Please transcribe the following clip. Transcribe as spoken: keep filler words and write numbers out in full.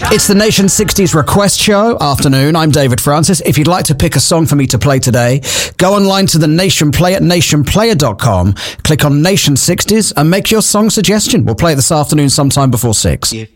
It's the Nation sixties Request Show. Afternoon, I'm David Francis. If you'd like to pick a song for me to play today, go online to the Nation Play at nation player dot com, click on Nation sixties and make your song suggestion. We'll play it this afternoon sometime before six. If